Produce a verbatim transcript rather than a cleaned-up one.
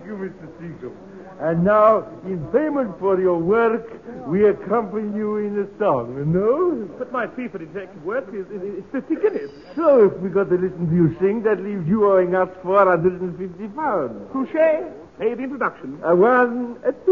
Thank you, Mister Seacombe. And now, in payment for your work, we accompany you in a song, no? But my fee for detective work is, is, is fifty guineas. So if we got to listen to you sing, that leaves you owing us four hundred fifty pounds. Touché. Pay the introduction. A one, a two.